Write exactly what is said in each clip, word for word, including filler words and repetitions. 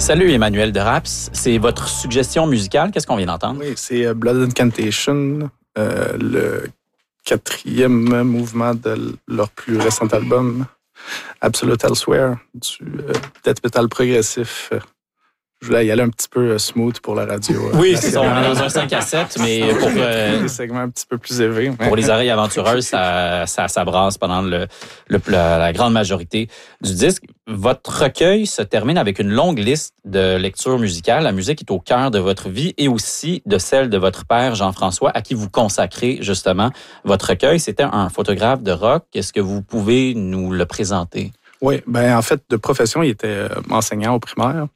Salut Emmanuel de Raps, c'est votre suggestion musicale. Qu'est-ce qu'on vient d'entendre? Oui, c'est Blood Incantation, euh, le quatrième mouvement de leur plus récent album, Absolute Elsewhere, du euh, death metal progressif. Je voulais y aller un petit peu smooth pour la radio. Oui, c'est ça. On est dans un cinq à sept, mais pour, euh, des segments un petit peu plus élevés. Pour les oreilles aventureuses, ça, ça, ça brasse pendant le, le, la, la grande majorité du disque. Votre recueil se termine avec une longue liste de lectures musicales. La musique est au cœur de votre vie et aussi de celle de votre père, Jean-François, à qui vous consacrez justement votre recueil. C'était un photographe de rock. Est-ce que vous pouvez nous le présenter? Oui, ben en fait, de profession, il était enseignant au primaire.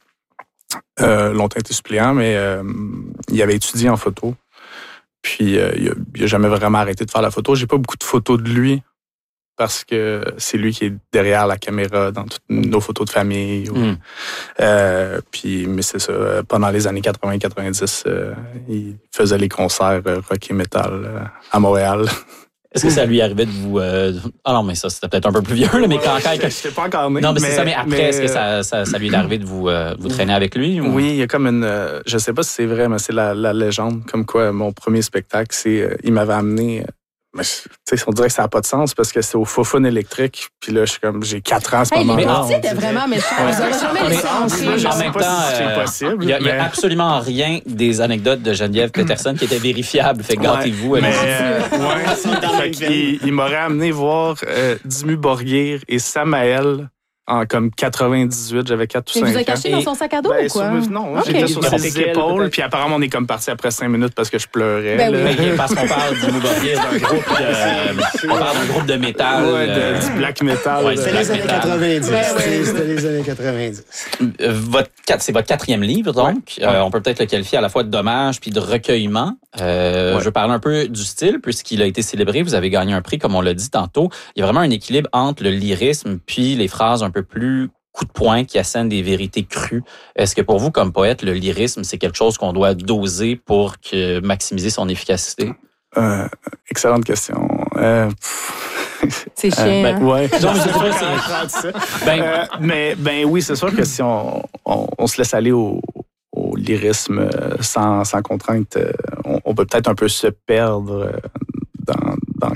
Euh, longtemps été suppléant, mais euh, il avait étudié en photo. Puis euh, il n'a jamais vraiment arrêté de faire la photo. J'ai pas beaucoup de photos de lui parce que c'est lui qui est derrière la caméra dans toutes nos photos de famille. Ou, mm. euh, puis, mais c'est ça, pendant les années quatre-vingts quatre-vingt-dix, euh, il faisait les concerts rock et metal euh, à Montréal. Est-ce que ça lui arrivait de vous... Euh... Ah non, mais ça, c'était peut-être un peu plus vieux, là, mais quand... quand... Je ne sais pas encore né. Non, mais, mais c'est ça, mais après, mais... est-ce que ça, ça, ça lui est arrivé de vous, euh, vous traîner avec lui? Ou... Oui, il y a comme une... Euh, je sais pas si c'est vrai, mais c'est la, la légende. Comme quoi, mon premier spectacle, c'est... Euh, il m'avait amené... Euh, mais, on dirait que ça n'a pas de sens parce que c'est au Fofun électrique. Puis là, je suis comme, j'ai quatre ans à ce hey, moment-là. Mais était vraiment méchant. Ouais. Vous n'avez jamais laissé entrer. En même temps, si c'est possible. Il n'y a, mais... a absolument rien des anecdotes de Geneviève Peterson qui étaient vérifiables. Fait gâtez-vous. Ouais, mais, euh, ouais, il, il m'aurait amené voir euh, Dimmu Borgir et Samael en comme quatre-vingt-dix-huit, j'avais quatre ou cinq ans. Mais vous avez caché dans son sac à dos ben, ou quoi? Sur, non, okay. j'étais sur ses épaules, puis apparemment, on est comme parti après cinq minutes parce que je pleurais. Ben là. oui. Parce qu'on parle du Dimmu Borgir, d'un groupe de... on parle d'un groupe de métal. Ouais, de, euh, du black metal. Ouais, c'était les années quatre-vingt-dix. Ben oui. C'était les années quatre-vingt-dix. Votre, c'est votre quatrième livre, donc. Ouais. Euh, on peut peut-être le qualifier à la fois d'hommage puis de recueillement. Euh, ouais. Je parle un peu du style, puisqu'il a été célébré. Vous avez gagné un prix, comme on l'a dit tantôt. Il y a vraiment un équilibre entre le lyrisme puis les phrases un peu plus coup de poing qui assènent des vérités crues. Est-ce que pour vous, comme poète, le lyrisme, c'est quelque chose qu'on doit doser pour que, maximiser son efficacité? Euh, excellente question. Euh, c'est chiant. Euh, ben, ouais. Non, mais, c'est ben, euh, mais ben oui, c'est sûr que si on, on, on se laisse aller au, au lyrisme sans, sans contrainte, on, on peut peut-être un peu se perdre dans, dans,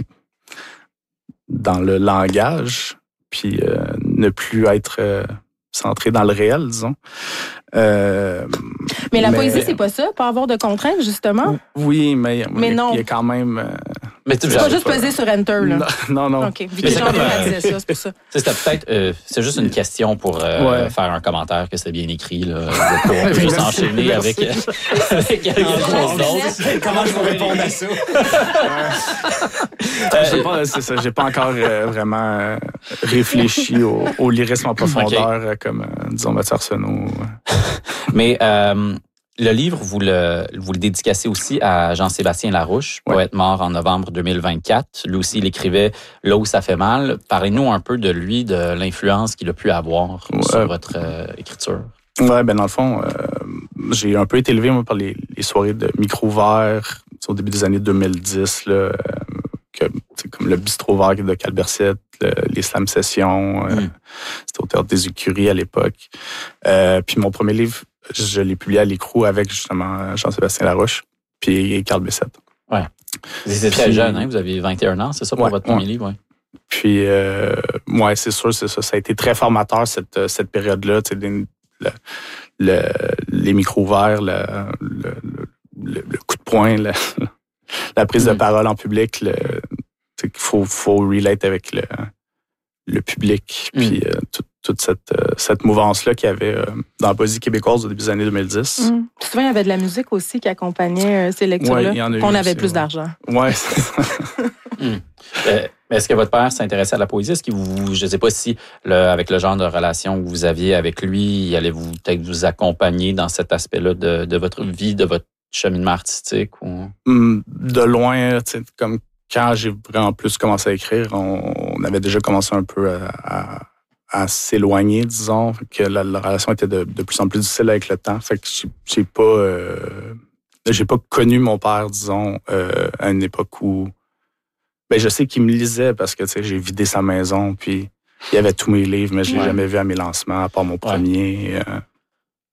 dans le langage. Puis euh, ne plus être euh, centré dans le réel, disons. Euh, mais la mais, poésie, c'est pas ça? Pas avoir de contraintes, justement? Oui, mais, mais il, non. il y a quand même... Euh, mais tu vas juste peser sur Enter, là? Non, non. OK. Vicky Jean disait ça, c'est pour ça. C'était peut-être... Euh, c'est juste une question pour euh, ouais. faire un commentaire que c'est bien écrit, là, pour juste enchaîner Merci. avec, avec quelque chose d'autre. Comment je vais répondre à ça? euh, pas, c'est ça, j'ai pas encore euh, vraiment euh, réfléchi au, au lyrisme en profondeur, okay. euh, comme, euh, disons, Mathieu Arsenault. Mais... Euh, Le livre, vous le, vous le dédicacez aussi à Jean-Sébastien Larouche, ouais. poète mort en novembre deux mille vingt-quatre. Lui aussi, il écrivait « Là où ça fait mal ». Parlez-nous un peu de lui, de l'influence qu'il a pu avoir ouais. sur votre euh, écriture. Oui, ben dans le fond, euh, j'ai un peu été élevé moi, par les, les soirées de micro vert au début des années deux mille dix, là, euh, que, comme le bistrot vert de Calbercet, le, les slam sessions. Euh, mm. C'était au Théâtre des Écuries à l'époque. Euh, puis mon premier livre, je l'ai publié à l'écrou avec justement Jean-Sébastien Larouche puis Carl Bessette. Ouais. Vous étiez très jeune, hein? Vous avez vingt et un ans, c'est ça pour ouais, votre premier ouais. livre? Ouais. Puis, euh, ouais, c'est sûr, c'est ça. Ça a été très formateur cette, cette période-là. Tu sais, le, le, les micros verts, le, le, le, le coup de poing, le, la prise mmh. de parole en public. Le, il faut, faut relate avec le, le public. Mmh. Puis, euh, tout, toute cette, euh, cette mouvance-là qu'il y avait euh, dans la poésie québécoise au début des années deux mille dix. Mmh. Souvent, il y avait de la musique aussi qui accompagnait euh, ces lectures-là, ouais, qu'on avait aussi, plus ouais. d'argent. Oui. mmh. euh, est-ce que votre père s'intéressait à la poésie? Est-ce que vous, je ne sais pas si, le, avec le genre de relation que vous aviez avec lui, allez-vous peut-être vous accompagner dans cet aspect-là de, de votre vie, de votre cheminement artistique? Ou... Mmh, de loin, tu sais, comme quand j'ai vraiment plus commencé à écrire, on, on avait déjà commencé un peu à... à à s'éloigner, disons, que la, la relation était de, de plus en plus difficile avec le temps. Fait que j'ai, j'ai pas euh, j'ai pas connu mon père, disons, euh, à une époque où ben je sais qu'il me lisait parce que tu sais j'ai vidé sa maison puis il y avait tous mes livres, mais je l'ai ouais. jamais vu à mes lancements à part mon premier. Ouais. Euh,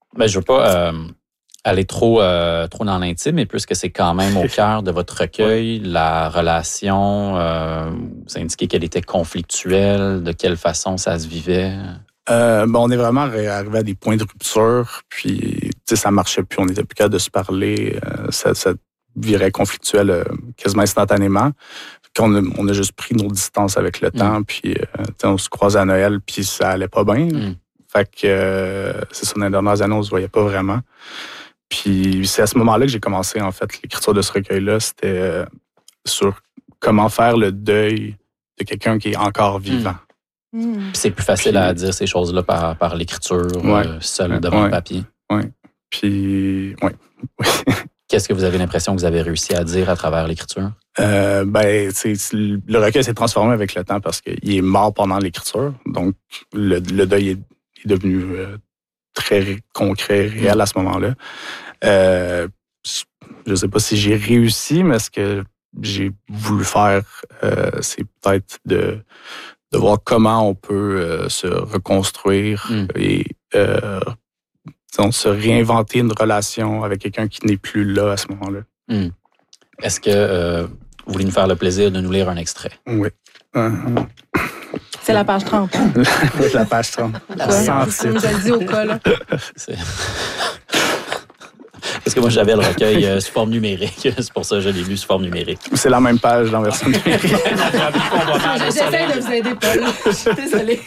Ben, je veux pas... Euh... aller trop euh, trop dans l'intime, mais puisque c'est quand même au cœur de votre recueil, la relation, euh, vous indiquez qu'elle était conflictuelle, de quelle façon ça se vivait? Euh, ben, on est vraiment arrivé à des points de rupture, puis ça marchait plus, on n'était plus capable de se parler, euh, ça, ça virait conflictuel euh, quasiment instantanément. On a, on a juste pris nos distances avec le mm. temps, puis euh, on se croisait à Noël, puis ça allait pas bien. Mm. Fait que euh, c'est ça, dans les dernières années, on se voyait pas vraiment. Puis c'est à ce moment-là que j'ai commencé, en fait, l'écriture de ce recueil-là. C'était euh, sur comment faire le deuil de quelqu'un qui est encore vivant. Mmh. Puis c'est plus facile Puis, à dire ces choses-là par, par l'écriture, ouais, euh, seul ouais, devant ouais, le papier. Oui. Puis, oui. Qu'est-ce que vous avez l'impression que vous avez réussi à dire à travers l'écriture? Euh, ben, le recueil s'est transformé avec le temps parce qu'il est mort pendant l'écriture. Donc, le, le deuil est, est devenu... Euh, très concret, réel à ce moment-là. Euh, je ne sais pas si j'ai réussi, mais ce que j'ai voulu faire, euh, c'est peut-être de, de voir comment on peut euh, se reconstruire mm. et euh, disons, se réinventer une relation avec quelqu'un qui n'est plus là à ce moment-là. Mm. Est-ce que euh, vous voulez nous faire le plaisir de nous lire un extrait? Oui. Uh-huh. C'est la page trente. Hein? La page trente. Ça nous a dit au cas, là. C'est... Parce que moi, j'avais le recueil euh, sous forme numérique. C'est pour ça que je l'ai lu sous forme numérique. C'est la même page dans la version numérique. J'essaie de vous aider, Paul. Je suis désolée.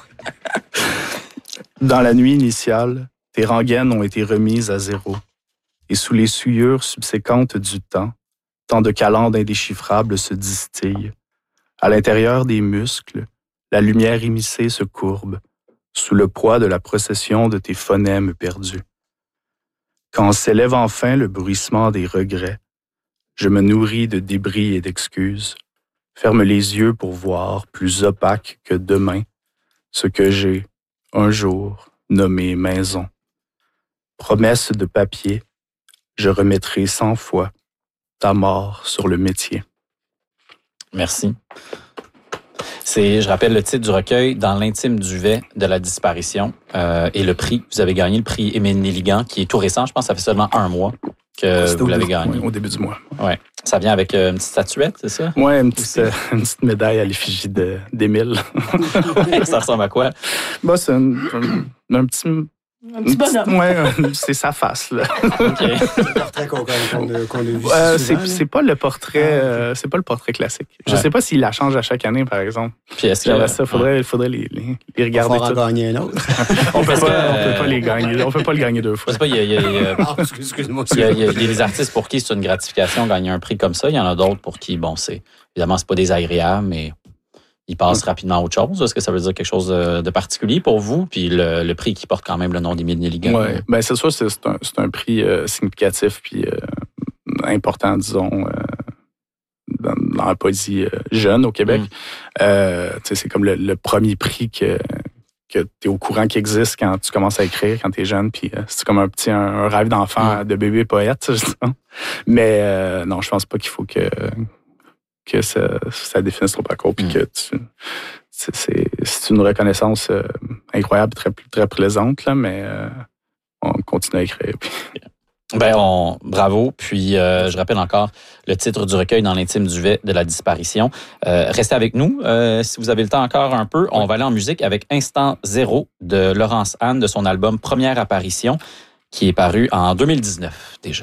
Dans la nuit initiale, tes rengaines ont été remises à zéro. Et sous les souillures subséquentes du temps, tant de calendes indéchiffrables se distillent. À l'intérieur des muscles, la lumière émissée se courbe, sous le poids de la procession de tes phonèmes perdus. Quand s'élève enfin le bruissement des regrets, je me nourris de débris et d'excuses, ferme les yeux pour voir, plus opaque que demain, ce que j'ai, un jour, nommé maison. Promesse de papier, je remettrai cent fois ta mort sur le métier. Merci. C'est, je rappelle le titre du recueil, Dans l'intime duvet de la disparition. Euh, et le prix, vous avez gagné le prix Émile Nelligan, qui est tout récent. Je pense que ça fait seulement un mois que C'était vous l'avez gagné. Oui, au début du mois. Ouais. Ça vient avec une petite statuette, c'est ça? Oui, une petite, euh, une petite médaille à l'effigie de, d'Émile. Ça ressemble à quoi? Bah, c'est un, un, un petit... Un petit bonhomme. Oui, c'est sa face, là. OK. Le portrait qu'on, qu'on, qu'on a vu euh, souvent, c'est, c'est pas le portrait, ah, euh, c'est pas le portrait classique. Je ouais. sais pas s'il la change à chaque année, par exemple. Puis est-ce que ça, faudrait, il faudrait les, les, les regarder. On va en gagner un autre. on peut pas, on peut pas les gagner. On peut pas le gagner deux fois. Je sais pas, il y a, il y a, il y a, ah, excuse-moi. Il y a, il y a des artistes pour qui c'est une gratification gagner un prix comme ça. Il y en a d'autres pour qui, bon, c'est évidemment c'est pas désagréable, mais il passe mmh. rapidement à autre chose. Est-ce que ça veut dire quelque chose de, de particulier pour vous? Puis le, le prix qui porte quand même le nom d'Émile Nelligan. Oui, bien c'est sûr, c'est, c'est, un, c'est un prix euh, significatif puis euh, important, disons, euh, dans, dans la poésie euh, jeune au Québec. Mmh. Euh, c'est comme le, le premier prix que, que tu es au courant qu'il existe quand tu commences à écrire, quand tu es jeune. Puis euh, c'est comme un petit un, un rêve d'enfant, mmh. de bébé poète, justement. Mais euh, non, je pense pas qu'il faut que... que ça, ça définisse trop pas court, puis mm. que tu, c'est, c'est, c'est une reconnaissance euh, incroyable, très, très plaisante, là, mais euh, on continue à écrire. Puis... Ben, on, bravo. Puis, euh, je rappelle encore le titre du recueil, Dans l'intime duvet de la disparition. Euh, restez avec nous. Euh, si vous avez le temps encore un peu, on va aller en musique avec Instant Zéro de Laurence Anne, de son album Première apparition, qui est paru en deux mille dix-neuf déjà.